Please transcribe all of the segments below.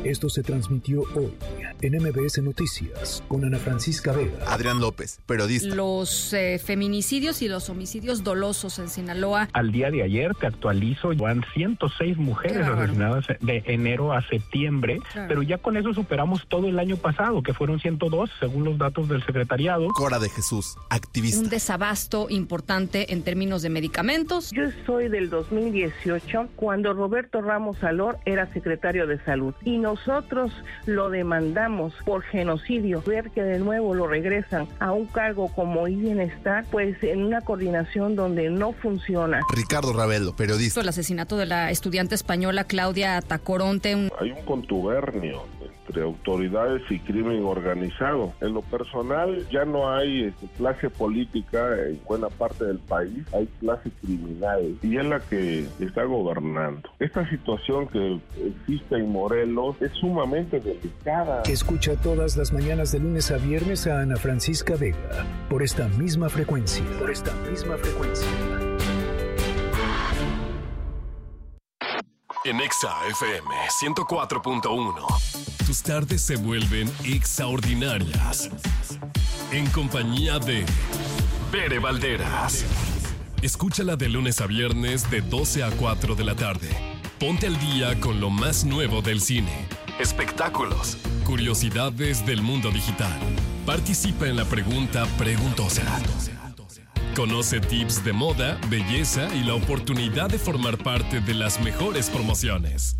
Esto se transmitió hoy en MBS Noticias con Ana Francisca Vega. Adrián López, periodista. Los feminicidios y los homicidios dolosos en Sinaloa. Al día de ayer, te actualizo, van 106 mujeres asesinadas de enero a septiembre, pero ya con eso superamos todo el año pasado, que fueron 102, según los datos del secretariado. Cora de Jesús, activista. Un desabasto importante en términos de medicamentos. Yo soy del 2018, cuando Roberto Ramos Salor era secretario de Salud, y nosotros lo demandamos por genocidio. Ver que de nuevo lo regresan a un cargo como bienestar, pues en una coordinación donde no funciona. Ricardo Ravelo, periodista. El asesinato de la estudiante española Claudia Tacoronte. Hay un contubernio entre autoridades y crimen organizado. En lo personal ya no hay clase política en buena parte del país, hay clase criminal y es la que está gobernando. Esta situación que existe en Morelos es sumamente delicada. Escucha todas las mañanas de lunes a viernes a Ana Francisca Vega por esta misma frecuencia. En Exa FM 104.1, tus tardes se vuelven extraordinarias. En compañía de Bere Valderas. Escúchala de lunes a viernes de 12 a 4 de la tarde. Ponte al día con lo más nuevo del cine, espectáculos, curiosidades del mundo digital. Participa en la pregunta preguntosa. Conoce tips de moda, belleza y la oportunidad de formar parte de las mejores promociones.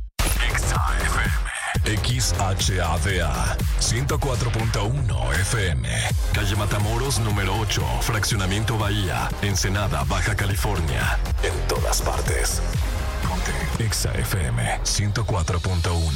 XAFM. XHADA 104.1 FM. Calle Matamoros, número 8, Fraccionamiento Bahía, Ensenada, Baja California. En todas partes. Ponte XAFM 104.1.